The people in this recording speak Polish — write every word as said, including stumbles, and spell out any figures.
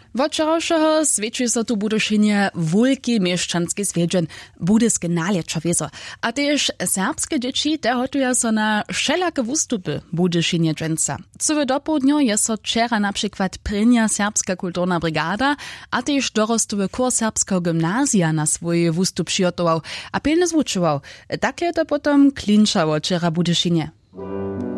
Wczorajšeho svědčuje so tu Budyšinje wulki mieszczanski zwiedźen budyske nalěčowezo. A tež serbske dzieci te hotuja so na všelake wustupy Budyšinje dżęca. Cywe dopołdnio je so wczera na przykład prynja serbska kulturna brigada, a tež dorostowy kurs serbskiego gymnazja na swój wustup przygotował, a pilne zwučował. Tak je to potom klinčało wczera Budyšinje.